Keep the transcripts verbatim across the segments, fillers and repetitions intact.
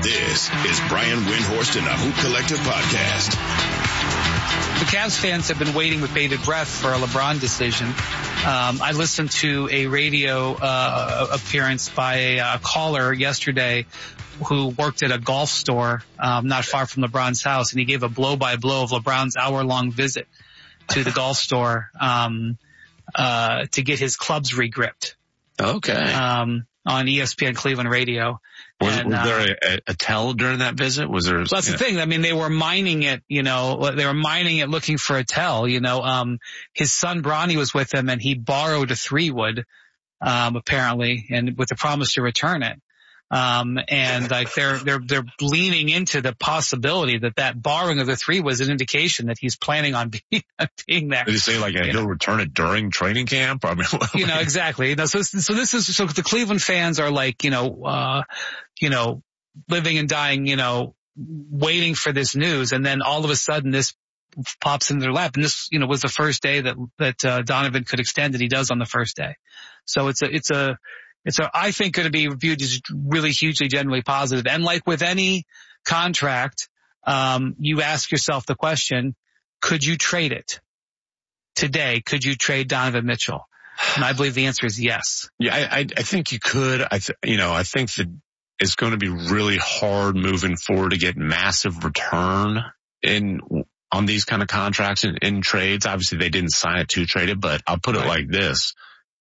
This is Brian Windhorst and the Hoop Collective podcast. The Cavs fans have been waiting with bated breath for a LeBron decision. Um, I listened to a radio uh, appearance by a, a caller yesterday who worked at a golf store um, not far from LeBron's house, and he gave a blow-by-blow of LeBron's hour-long visit to the golf store um, uh, to get his clubs regripped. Okay. Um, on E S P N Cleveland Radio. Was, and, was uh, there a, a tell during that visit? Was there? That's the thing. I mean, they were mining it, you know, they were mining it looking for a tell, you know. Um, his son Bronny was with him and he borrowed a three wood, um, apparently, and with the promise to return it. Um, and like they're, they're, they're leaning into the possibility that that borrowing of the three was an indication that he's planning on being, being there. Did he say like he'll know? return it during training camp? I mean, you know, exactly. You know, so, so this is, so the Cleveland fans are like, you know, uh, you know, living and dying, you know, waiting for this news. And then all of a sudden this pops into their lap. And this, you know, was the first day that, that, uh, Donovan could extend, and he does on the first day. So it's a, it's a, It's, a, I think, going to be viewed as really hugely generally positive. And like with any contract, um, you ask yourself the question, could you trade it today? Could you trade Donovan Mitchell? And I believe the answer is yes. Yeah, I, I, I think you could. I, th- you know, I think that it's going to be really hard moving forward to get massive return in on these kind of contracts in, in trades. Obviously, they didn't sign it to trade it, but I'll put it right. like this.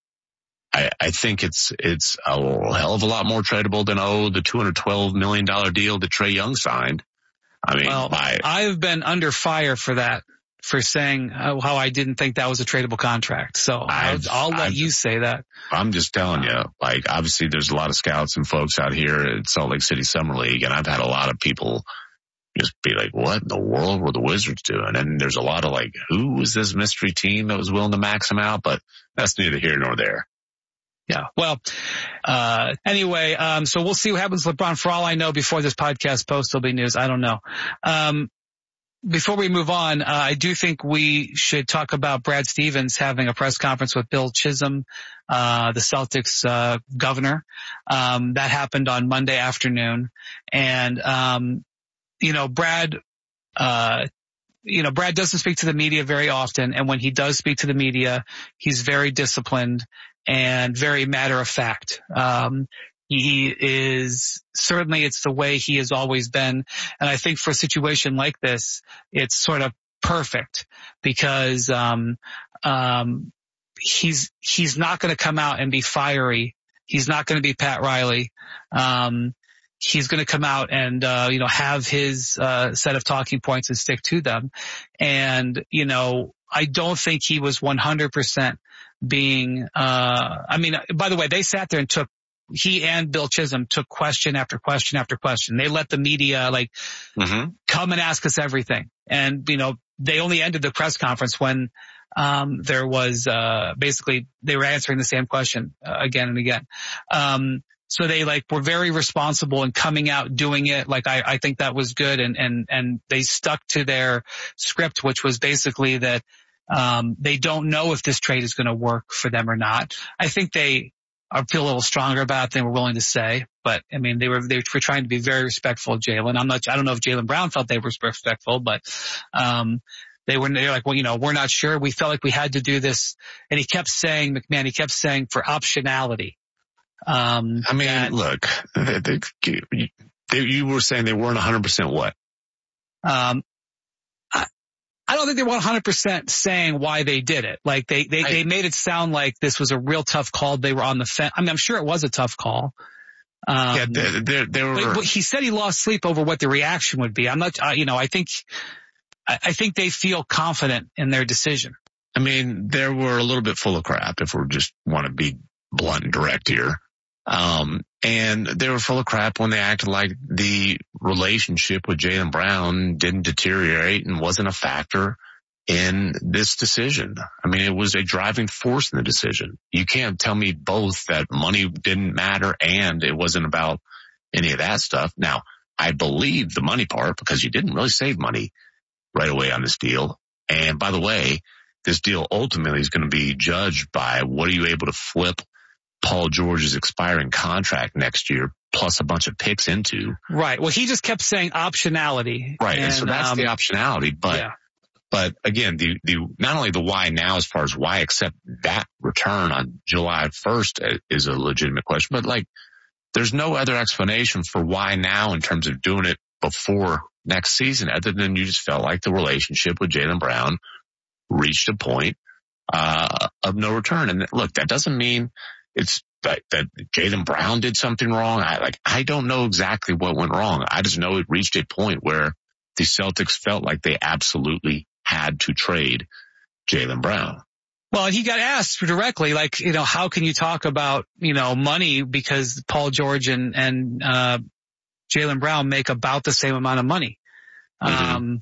I, I think it's, it's a hell of a lot more tradable than, oh, the two hundred twelve million dollars deal that Trae Young signed. I mean, well, my, I've been under fire for that, for saying how, how I didn't think that was a tradable contract. So I'll, I'll let I've, you say that. I'm just telling you, like, obviously there's a lot of scouts and folks out here at Salt Lake City Summer League, and I've had a lot of people just be like, what in the world were the Wizards doing? And there's a lot of like, who was this mystery team that was willing to max him out? But that's neither here nor there. Yeah. Well, uh, anyway, um, so we'll see what happens with LeBron. For all I know, before this podcast posts, there'll be news. I don't know. Um, before we move on, uh, I do think we should talk about Brad Stevens having a press conference with Bill Chisholm, uh, the Celtics, uh, governor. Um, that happened on Monday afternoon. And, um, you know, Brad, uh, you know, Brad doesn't speak to the media very often. And when he does speak to the media, he's very disciplined and very matter of fact. Um, he is certainly, it's the way he has always been. And I think for a situation like this, it's sort of perfect because, um, um, he's, he's not going to come out and be fiery. He's not going to be Pat Riley. Um, he's going to come out and, uh, you know, have his, uh, set of talking points and stick to them. And, you know, I don't think he was one hundred percent being, uh, I mean, by the way, they sat there and took, he and Bill Chisholm took question after question after question. They let the media like mm-hmm. come and ask us everything. And, you know, they only ended the press conference when, um, there was, uh, basically they were answering the same question uh, again and again. Um, so they like were very responsible in coming out, doing it. Like I, I think that was good. And, and, and they stuck to their script, which was basically that, Um, they don't know if this trade is going to work for them or not. I think they are, feel a little stronger about it than we're willing to say. But I mean, they were they were trying to be very respectful of Jaylen. I'm not. I don't know if Jaylen Brown felt they were respectful, but um, they were. They're like, well, you know, we're not sure. We felt like we had to do this, and he kept saying, McMahon. He kept saying for optionality. Um, I mean, and, look, they, they, they, you were saying they weren't one hundred percent what? Um. I don't think they were one hundred percent saying why they did it. Like they, they, I, they made it sound like this was a real tough call. They were on the fence. I mean, I'm sure it was a tough call. Um, yeah, they, they, they were. But, but he said he lost sleep over what the reaction would be. I'm not, uh, you know, I think, I, I think they feel confident in their decision. I mean, they were a little bit full of crap if we just want to be blunt and direct here. Um, and they were full of crap when they acted like the relationship with Jaylen Brown didn't deteriorate and wasn't a factor in this decision. I mean, it was a driving force in the decision. You can't tell me both that money didn't matter and it wasn't about any of that stuff. Now, I believe the money part because you didn't really save money right away on this deal. And by the way, this deal ultimately is going to be judged by what are you able to flip Paul George's expiring contract next year plus a bunch of picks into. Right. Well, he just kept saying optionality. Right. And, and so that's um, the optionality. But, yeah. but again, the, the, not only the why now as far as why accept that return on July first is a legitimate question, but like there's no other explanation for why now in terms of doing it before next season, other than you just felt like the relationship with Jaylen Brown reached a point uh of no return. And look, that doesn't mean it's that, that Jaylen Brown did something wrong. I like I don't know exactly what went wrong. I just know it reached a point where the Celtics felt like they absolutely had to trade Jaylen Brown. Well, he got asked directly, like, you know, how can you talk about, you know, money because Paul George and, and, uh, Jaylen Brown make about the same amount of money. Mm-hmm. Um,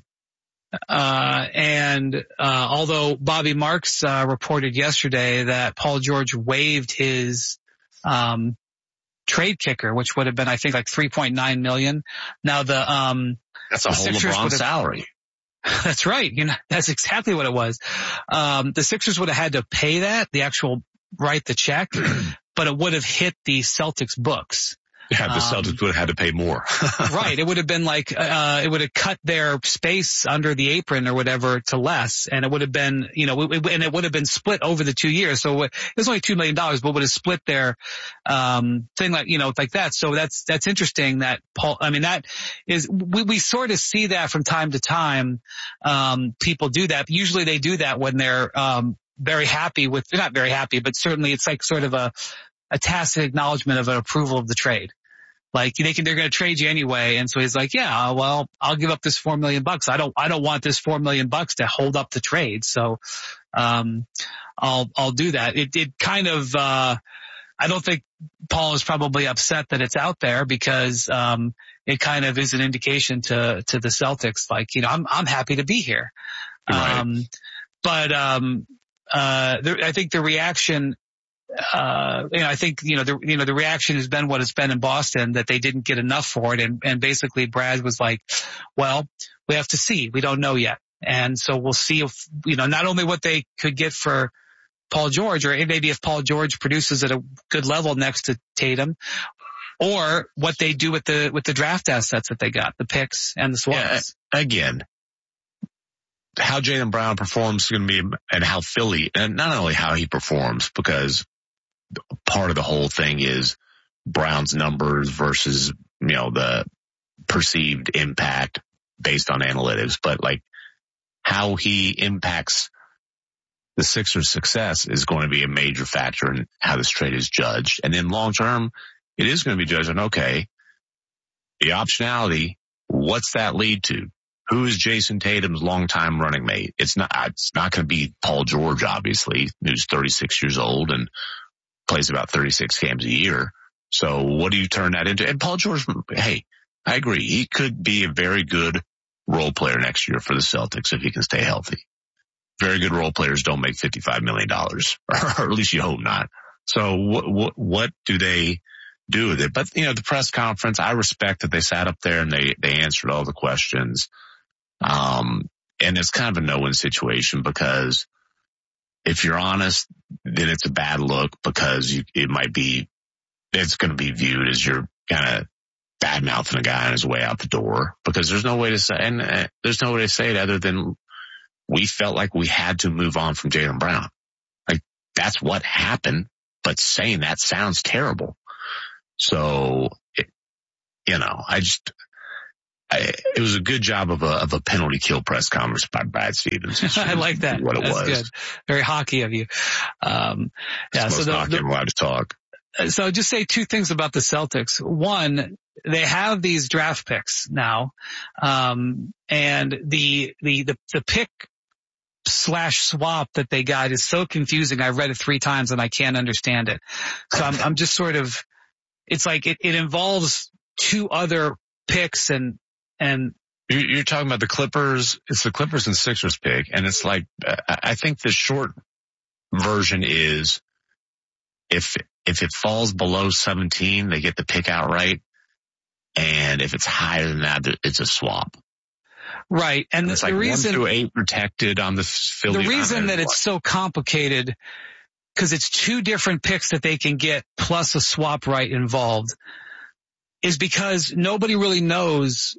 uh, and, uh, although Bobby Marks, uh, reported yesterday that Paul George waived his, um, trade kicker, which would have been, I think, like three point nine million. Now the, um, that's a whole LeBron salary. That's right. You know, that's exactly what it was. Um, the Sixers would have had to pay that, the actual write the check, but it would have hit the Celtics books. Yeah, the Celtics um, would have had to pay more. Right. It would have been like, uh, it would have cut their space under the apron or whatever to less. And it would have been, you know, it, and it would have been split over the two years. So it was only two million dollars, but would have split their, um, thing like, you know, like that. So that's, that's interesting that Paul, I mean, that is, we, we sort of see that from time to time. Um, people do that. Usually they do that when they're, um, very happy with, they're not very happy, but certainly it's like sort of a, a tacit acknowledgement of an approval of the trade. Like they can, they're going to trade you anyway. And so he's like, yeah, well, I'll give up this four million bucks. I don't, I don't want this four million bucks to hold up the trade. So, um, I'll, I'll do that. It, it kind of, uh, I don't think Paul is probably upset that it's out there because, um, it kind of is an indication to, to the Celtics. Like, you know, I'm, I'm happy to be here. Right. Um, but, um, uh, there, I think the reaction, Uh, you know, I think, you know, the, you know, the reaction has been what it's been in Boston, that they didn't get enough for it. And, and basically Brad was like, well, we have to see. We don't know yet. And so we'll see if, you know, not only what they could get for Paul George, or maybe if Paul George produces at a good level next to Tatum, or what they do with the, with the draft assets that they got, the picks and the swaps. Yeah, again, how Jaylen Brown performs is going to be, and how Philly, and not only how he performs, because part of the whole thing is Brown's numbers versus, you know, the perceived impact based on analytics, but like how he impacts the Sixers' success is going to be a major factor in how this trade is judged. And then long term, it is going to be judged on, okay, the optionality, what's that lead to? Who is Jason Tatum's longtime running mate? It's not, it's not going to be Paul George, obviously, who's thirty-six years old and plays about thirty-six games a year. So what do you turn that into? And Paul George, hey, I agree. He could be a very good role player next year for the Celtics if he can stay healthy. Very good role players don't make fifty-five million dollars, or at least you hope not. So what, what, what do they do with it? But, you know, the press conference, I respect that they sat up there and they, they answered all the questions. Um, and it's kind of a no-win situation, because if you're honest, then it's a bad look, because you, it might be, it's going to be viewed as you're kind of bad mouthing a guy on his way out the door, because there's no way to say, and uh, there's no way to say it other than we felt like we had to move on from Jaylen Brown. Like that's what happened, but saying that sounds terrible. So, it, you know, I just, I, it was a good job of a, of a penalty kill press conference by Brad Stevens. I like that. What it That's was. Good. Very hockey of you. Um, yeah. It's so the, hockey the, I'm allowed to talk. So just say two things about the Celtics. One, they have these draft picks now. Um, and the, the, the, the pick slash swap that they got is so confusing. I've read it three times and I can't understand it. So I'm, I'm just sort of, it's like it, it involves two other picks and, and you're talking about the Clippers. It's the Clippers and Sixers pick. And it's like, I think the short version is if, if it falls below seventeen, they get the pick outright. And if it's higher than that, it's a swap. Right. And, and it's the, like the reason one through eight protected on the Philly. The reason that it's so complicated, because it's two different picks that they can get plus a swap right involved. is because nobody really knows,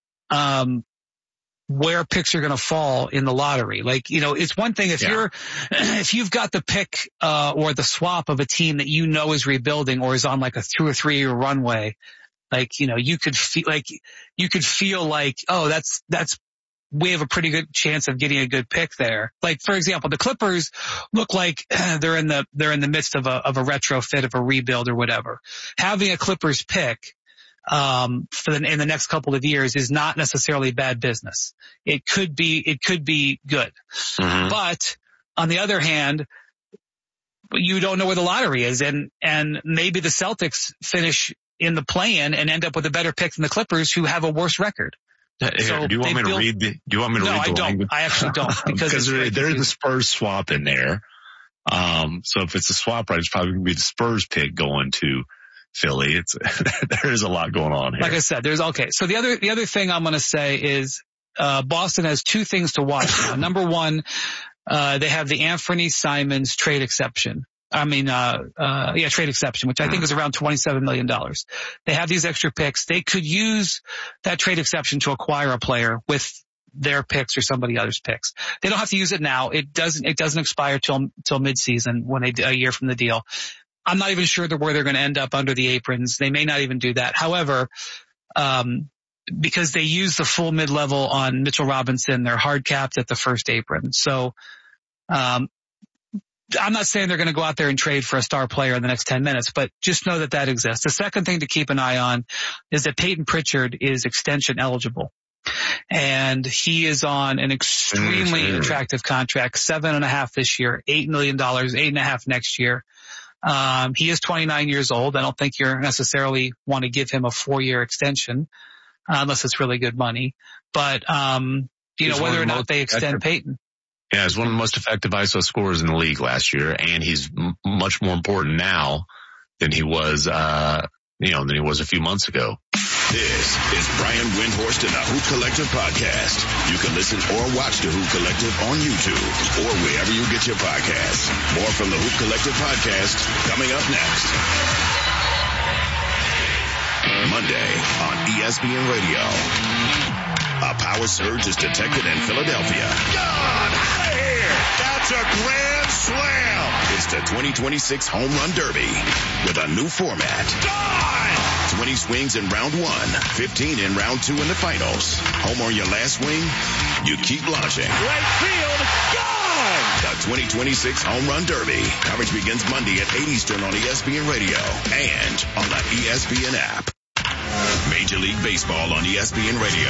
um, where picks are going to fall in the lottery. Like, you know, it's one thing if yeah. you're, if you've got the pick, uh, or the swap of a team that you know is rebuilding or is on like a two or three year runway, like, you know, you could feel like, you could feel like, oh, that's, that's, we have a pretty good chance of getting a good pick there. Like, for example, the Clippers look like they're in the, they're in the midst of a, of a retrofit, of a rebuild or whatever. Having a Clippers pick, um, for the, in the next couple of years is not necessarily bad business. It could be, it could be good. Mm-hmm. But on the other hand, you don't know where the lottery is, and, and maybe the Celtics finish in the play-in and end up with a better pick than the Clippers, who have a worse record. Here, so do you want me to built, read the, do you want me to no, read the I don't. language? I actually don't, because, because there, there's the Spurs swap in there. Um, so if it's a swap right, it's probably going to be the Spurs pick going to Philly. It's, there is a lot going on here. Like I said, there's, okay. So the other, the other thing I'm going to say is, uh, Boston has two things to watch now. Number one, uh, they have the Anthony Simons trade exception. I mean, uh, uh, yeah, trade exception, which I think is around twenty-seven million dollars. They have these extra picks. They could use that trade exception to acquire a player with their picks or somebody else's picks. They don't have to use it now. It doesn't, it doesn't expire till, till mid-season, when they, a year from the deal. I'm not even sure where they're going to end up under the aprons. They may not even do that. However, um, because they use the full mid-level on Mitchell Robinson, they're hard capped at the first apron. So, um, I'm not saying they're going to go out there and trade for a star player in the next ten minutes, but just know that that exists. The second thing to keep an eye on is that Peyton Pritchard is extension eligible. And he is on an extremely mm-hmm. attractive contract, seven and a half this year, eight million dollars, eight and a half next year. Um, he is twenty-nine years old. I don't think you're necessarily want to give him a four year extension, uh, unless it's really good money. But, um, you He's know, whether or not they extend Peyton. Yeah, he's one of the most effective I S O scorers in the league last year, and he's m- much more important now than he was, uh, you know, than he was a few months ago. This is Brian Windhorst and the Hoop Collective podcast. You can listen or watch the Hoop Collective on YouTube or wherever you get your podcasts. More from the Hoop Collective podcast coming up next. Monday on E S P N Radio. A power surge is detected in Philadelphia. God, out of here! That's a grand slam! It's the twenty twenty-six Home Run Derby with a new format. God! twenty swings in round one, fifteen in round two in the finals. Home on your last swing, you keep launching. Right field, gone! The twenty twenty-six Home Run Derby. Coverage begins Monday at eight Eastern on E S P N Radio and on the E S P N app. Major League Baseball on E S P N Radio.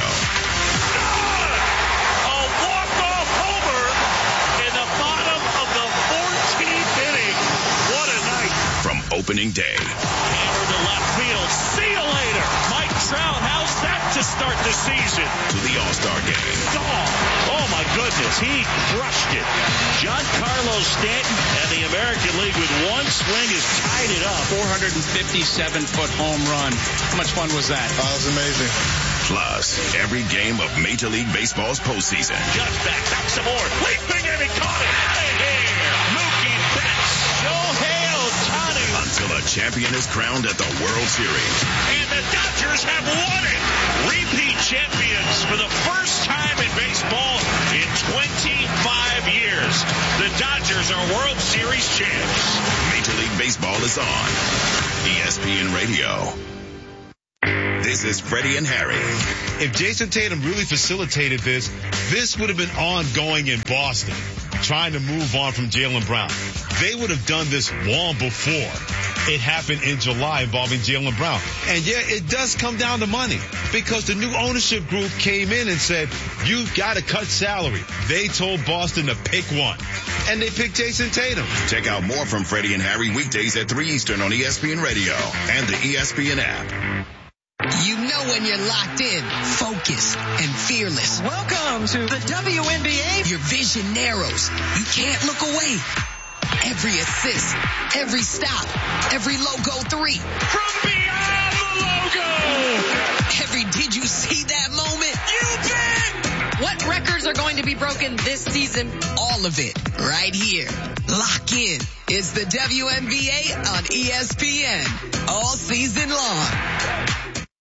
A walk-off homer in the bottom of the fourteenth inning. What a night. From opening day. Hammer to left field. See you later. Mike Trout, how's that to start the season? To the All-Star game. Oh, oh my goodness. He crushed it. Giancarlo Stanton and the American League with one swing has tied it up. four hundred fifty-seven foot home run. How much fun was that? Oh, it was amazing. Plus, every game of Major League Baseball's postseason. Just back, back some more. Leaping and he caught it. Out of here. Mookie Betts. Shohei Ohtani. Until a champion is crowned at the World Series. And the Dodgers have won it. Repeat champions for the first time in baseball in twenty-five years. The Dodgers are World Series champs. Major League Baseball is on E S P N Radio. This is Freddie and Harry. If Jason Tatum really facilitated this, this would have been ongoing in Boston, trying to move on from Jaylen Brown. They would have done this long before it happened in July involving Jaylen Brown. And yeah, it does come down to money, because the new ownership group came in and said, you've got to cut salary. They told Boston to pick one, and they picked Jason Tatum. Check out more from Freddie and Harry weekdays at three Eastern on E S P N Radio and the E S P N app. You know when you're locked in, focused, and fearless. Welcome to the W N B A. Your vision narrows. You can't look away. Every assist, every stop, every logo three. From beyond the logo. Every did you see that moment? You bet. What records are going to be broken this season? All of it right here. Lock in. It's the W N B A on E S P N all season long.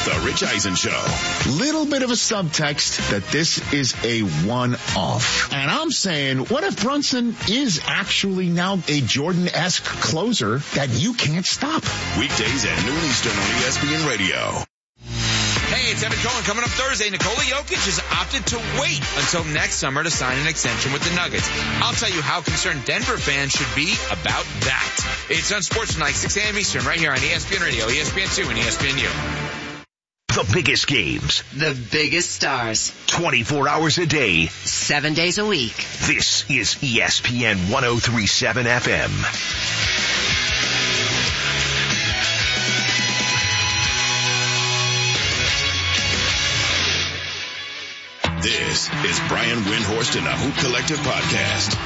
The Rich Eisen Show. Little bit of a subtext that this is a one-off. And I'm saying, what if Brunson is actually now a Jordan-esque closer that you can't stop? Weekdays at noon Eastern on E S P N Radio. Hey, it's Evan Cohen. Coming up Thursday, Nikola Jokic has opted to wait until next summer to sign an extension with the Nuggets. I'll tell you how concerned Denver fans should be about that. It's on Sports Tonight, six a.m. Eastern, right here on E S P N Radio, E S P N two, and E S P N U. The biggest games. The biggest stars. twenty-four hours a day. Seven days a week. This is E S P N one oh three point seven F M. This is Brian Windhorst and the Hoop Collective podcast.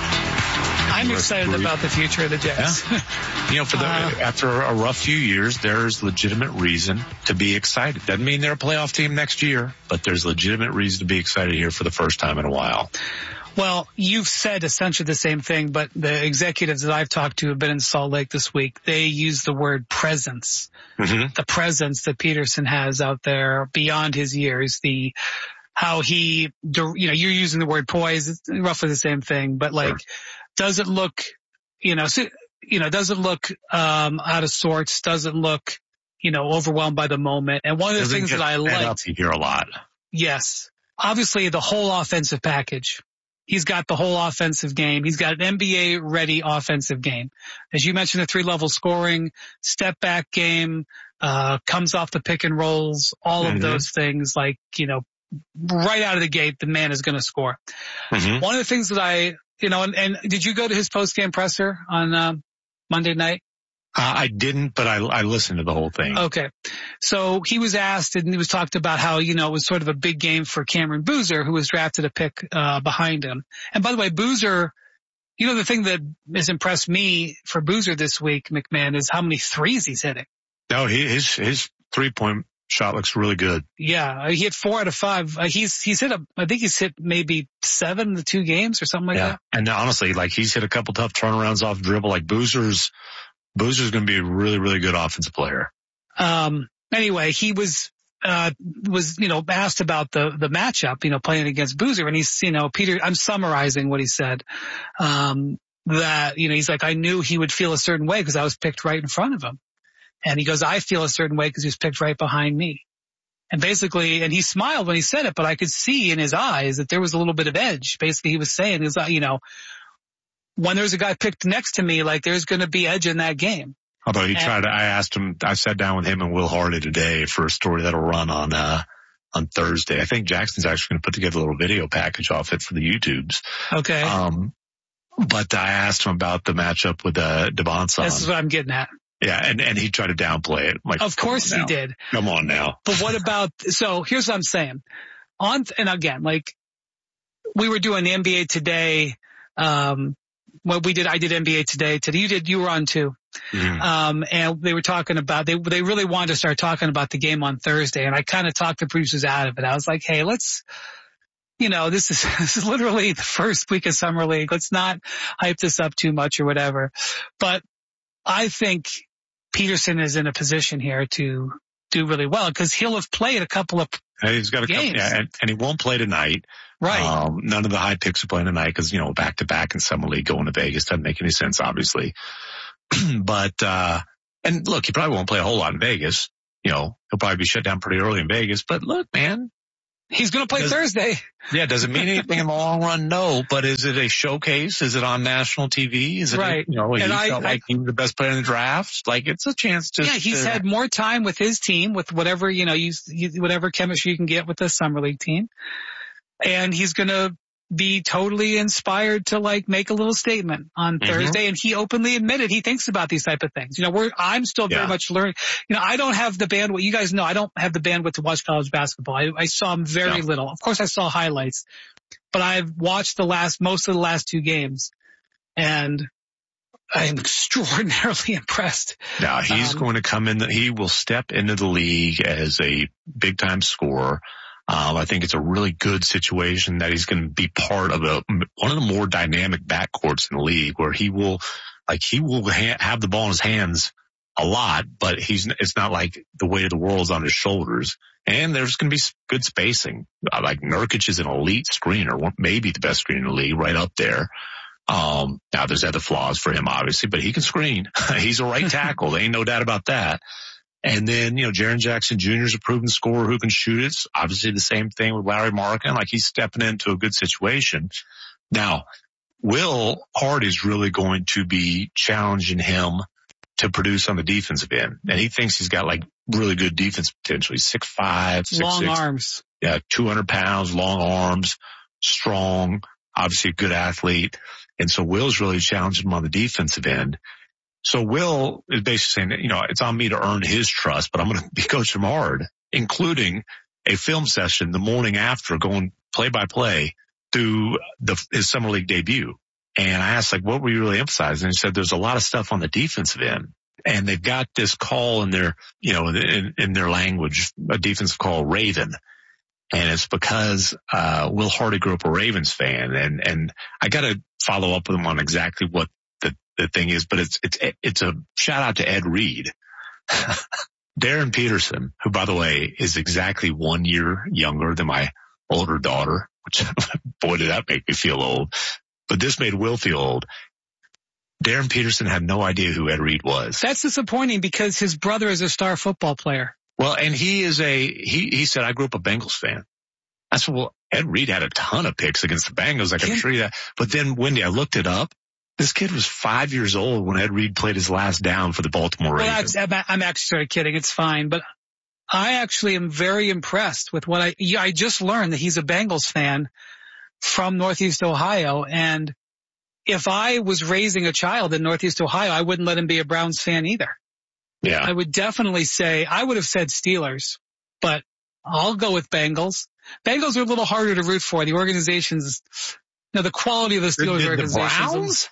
I'm excited about the future of the Jazz. Yeah. You know, for the, uh, after a rough few years, there's legitimate reason to be excited. Doesn't mean they're a playoff team next year, but there's legitimate reason to be excited here for the first time in a while. Well, you've said essentially the same thing, but the executives that I've talked to have been in Salt Lake this week. They use the word presence. Mm-hmm. The presence that Peterson has out there beyond his years, the how he, you know, you're using the word poise, it's roughly the same thing, but like, sure. Does it look, you know, so, you know, does it look, um, out of sorts? Does it look, you know, overwhelmed by the moment? And one of the Doesn't things that I liked. You hear a lot. Yes. Obviously the whole offensive package. He's got the whole offensive game. He's got an N B A ready offensive game. As you mentioned, the three level scoring, step back game, uh, comes off the pick and rolls, all mm-hmm. of those things, like, you know, right out of the gate, the man is going to score. Mm-hmm. One of the things that I, you know, and, and did you go to his post-game presser on um, Monday night? Uh, I didn't, but I, I listened to the whole thing. Okay. So he was asked, and he was talked about how, you know, it was sort of a big game for Cameron Boozer, who was drafted a pick uh, behind him. And by the way, Boozer, you know, the thing that has impressed me for Boozer this week, McMahon, is how many threes he's hitting. No, he, his his three-point shot looks really good. Yeah, he hit four out of five. Uh, he's he's hit a, I think he's hit maybe seven in the two games or something like yeah. that. And honestly, like he's hit a couple tough turnarounds off dribble. Like Boozer's, Boozer's going to be a really, really good offensive player. Um. Anyway, he was uh was you know asked about the the matchup, you know, playing against Boozer, and he's you know Peter. I'm summarizing what he said. Um. That you know he's like I knew he would feel a certain way because I was picked right in front of him. And he goes, I feel a certain way because he was picked right behind me. And basically, and he smiled when he said it, but I could see in his eyes that there was a little bit of edge. Basically, he was saying, is you know, when there's a guy picked next to me, like there's going to be edge in that game. Although he and, tried to, I asked him, I sat down with him and Will Hardy today for a story that'll run on, uh, on Thursday. I think Jackson's actually going to put together a little video package off it for the YouTubes. Okay. Um, but I asked him about the matchup with, uh, Devonson. This is what I'm getting at. Yeah, and, and he tried to downplay it. Like, of course he did. Come on now. But what about, so here's what I'm saying. On, and again, like, we were doing the N B A Today, um, what we did, I did N B A Today today. You did, you were on too. Mm-hmm. Um, and they were talking about, they, they really wanted to start talking about the game on Thursday. And I kind of talked the producers out of it. I was like, hey, let's, you know, this is, this is literally the first week of Summer League. Let's not hype this up too much or whatever. But I think Peterson is in a position here to do really well because he'll have played a couple of He's got a games. couple, yeah, and, and he won't play tonight. Right. Um, none of the high picks are playing tonight because, you know, back to back in Summer League going to Vegas doesn't make any sense, obviously. but, uh, and look, he probably won't play a whole lot in Vegas. You know, he'll probably be shut down pretty early in Vegas, but look, man. He's going to play does, Thursday. Yeah. Does it mean anything in the long run? No. But is it a showcase? Is it on national T V? Is it, right. you know, he and felt I, like I, he was the best player in the draft? Like it's a chance to. Yeah. He's to, had more time with his team with whatever, you know, you, you, whatever chemistry you can get with the Summer League team. And he's going to be totally inspired to like make a little statement on mm-hmm. Thursday. And he openly admitted he thinks about these type of things. You know, we're, I'm still very yeah. much learning. You know, I don't have the bandwidth. You guys know I don't have the bandwidth to watch college basketball. I, I saw him very no. little. Of course I saw highlights, but I've watched the last, most of the last two games and I'm extraordinarily impressed. Now he's um, going to come in, the, he will step into the league as a big time scorer. Um, I think it's a really good situation that he's going to be part of a, one of the more dynamic backcourts in the league where he will, like, he will ha- have the ball in his hands a lot, but he's, it's not like the weight of the world's on his shoulders. And there's going to be good spacing. Like Nurkic is an elite screener, maybe the best screener in the league, right up there. Um, now there's other flaws for him, obviously, but he can screen. He's a right tackle. There ain't no doubt about that. And then, you know, Jaren Jackson Junior is a proven scorer who can shoot it. It's obviously the same thing with Larry Markin. Like he's stepping into a good situation. Now, Will Hardy's really going to be challenging him to produce on the defensive end. And he thinks he's got like really good defense potential. He's six five, six long six, arms. Yeah, two hundred pounds, long arms, strong, obviously a good athlete. And so Will's really challenging him on the defensive end. So Will is basically saying, you know, it's on me to earn his trust, but I'm going to be coaching him hard, including a film session the morning after going play by play through the, his summer league debut. And I asked, like, what were you really emphasizing? And he said, there's a lot of stuff on the defensive end. And they've got this call in their, you know, in, in their language, a defensive call, Raven. And it's because, uh, Will Hardy grew up a Ravens fan. And, and I got to follow up with him on exactly what the, the thing is, but it's, it's, it's a shout out to Ed Reed. Darren Peterson, who, by the way, is exactly one year younger than my older daughter, which, boy, did that make me feel old. But this made Will feel old. Darren Peterson had no idea who Ed Reed was. That's disappointing because his brother is a star football player. Well, and he is a, he, he said, I grew up a Bengals fan. That's what, well, Ed Reed had a ton of picks against the Bengals. I can assure you that. But then, Wendy, I looked it up. This kid was five years old when Ed Reed played his last down for the Baltimore Ravens. Well, I'm, I'm actually sort of kidding. It's fine. But I actually am very impressed with what I, I just learned that he's a Bengals fan from Northeast Ohio. And if I was raising a child in Northeast Ohio, I wouldn't let him be a Browns fan either. Yeah. I would definitely say, I would have said Steelers, but I'll go with Bengals. Bengals are a little harder to root for. The organizations, you know, the quality of the Steelers the, organizations. The Browns?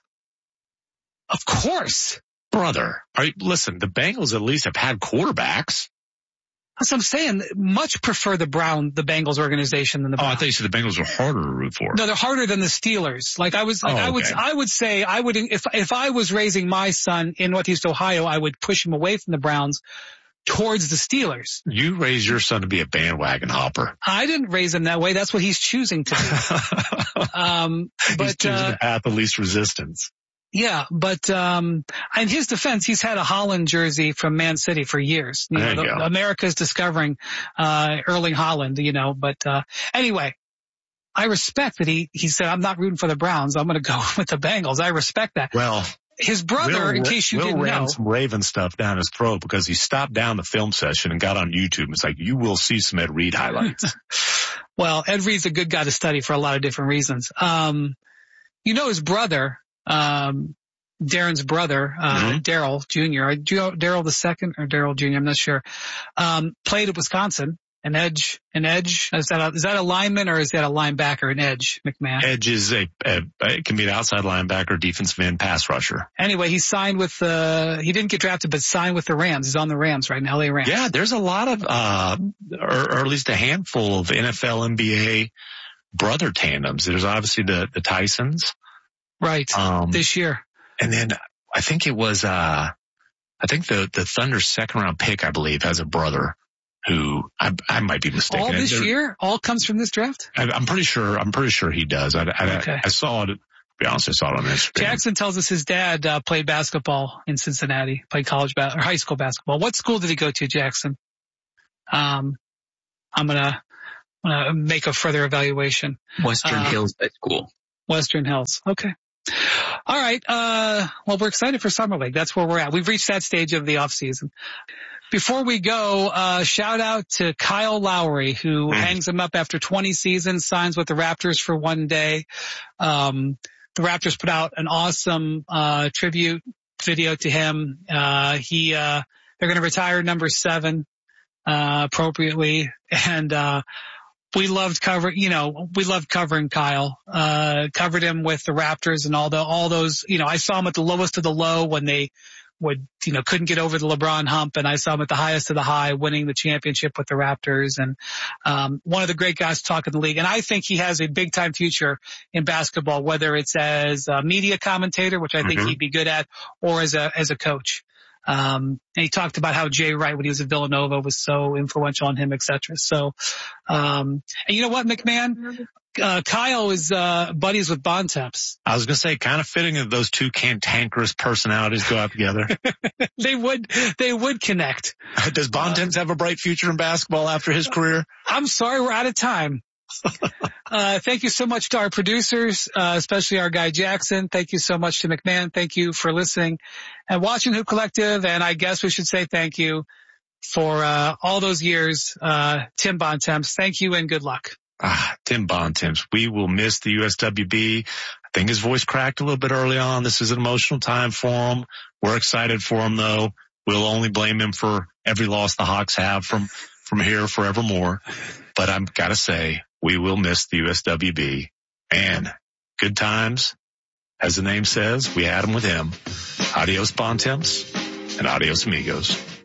Of course. Brother, are you, listen, the Bengals at least have had quarterbacks. That's what I'm saying. Much prefer the Brown, the Bengals organization than the Browns. Oh, I thought you said the Bengals were harder to root for. No, they're harder than the Steelers. Like I was, like oh, I would, okay. I would say, I would, if, if I was raising my son in Northeast Ohio, I would push him away from the Browns towards the Steelers. You raised your son to be a bandwagon hopper. I didn't raise him that way. That's what he's choosing to do. um, but, he's choosing uh, the path of least resistance. Yeah, but um in his defense, he's had a Holland jersey from Man City for years. You there know, you the, go. America's discovering uh Erling Haaland, you know, but uh anyway, I respect that he he said, I'm not rooting for the Browns. I'm going to go with the Bengals. I respect that. Well, his brother, Will, in case you Will didn't ran know, some Raven stuff down his throat because he stopped down the film session and got on YouTube. It's like, you will see some Ed Reed highlights. Well, Ed Reed's a good guy to study for a lot of different reasons. Um you know, his brother, um Darren's brother, uh, mm-hmm. Daryl Junior, Daryl the second or Daryl Junior, I'm not sure, um, played at Wisconsin, an edge, an edge. Is that a, is that a lineman or is that a linebacker, an edge, McMahon? Edge is a, a, it can be an outside linebacker, defensive end, pass rusher. Anyway, he signed with, uh, he didn't get drafted, but signed with the Rams. He's on the Rams right now, L A Rams. Yeah, there's a lot of, uh, or, or at least a handful of N F L, N B A brother tandems. There's obviously the, the Tysons. Right. Um, this year. And then I think it was, uh, I think the, the Thunder's second round pick, I believe, has a brother who I, I might be mistaken. All this year? All comes from this draft? I, I'm pretty sure, I'm pretty sure he does. I, I, okay. I saw it, to be honest, I saw it on Instagram. Jackson tells us his dad, uh, played basketball in Cincinnati, played college ba- or high school basketball. What school did he go to, Jackson? Um, I'm gonna, I'm gonna make a further evaluation. Western uh, Hills High School. Western Hills. Okay. All right. Uh, well, we're excited for Summer League. That's where we're at. We've reached that stage of the off season. Before we go, uh, shout out to Kyle Lowry, who mm. hangs him up after twenty seasons, signs with the Raptors for one day. Um, the Raptors put out an awesome, uh, tribute video to him. Uh, he, uh, they're going to retire number seven, uh, appropriately. And, uh, We loved cover, you know, we loved covering Kyle, uh, covered him with the Raptors and all the, all those, you know, I saw him at the lowest of the low when they would, you know, couldn't get over the LeBron hump. And I saw him at the highest of the high, winning the championship with the Raptors. And, um, one of the great guys to talk in the league. And I think he has a big time future in basketball, whether it's as a media commentator, which I think mm-hmm. he'd be good at, or as a, as a coach. Um, and he talked about how Jay Wright, when he was at Villanova, was so influential on him, et cetera. So, um, and you know what, McMahon? Uh, Kyle is, uh, buddies with Bontemps. I was going to say, kind of fitting that those two cantankerous personalities go out together. They would, they would connect. Does Bontemps uh, have a bright future in basketball after his career? I'm sorry, we're out of time. uh, thank you so much to our producers, uh, especially our guy Jackson. Thank you so much to McMahon. Thank you for listening and watching Hoop Collective. And I guess we should say thank you for, uh, all those years, uh, Tim Bontemps. Thank you and good luck. Ah, Tim Bontemps. We will miss the U S W B. I think his voice cracked a little bit early on. This is an emotional time for him. We're excited for him, though. We'll only blame him for every loss the Hawks have from, from here forevermore. But I've got to say, we will miss the U S W B. And good times, as the name says, we had them with him. Adios, Bontemps, and adios, amigos.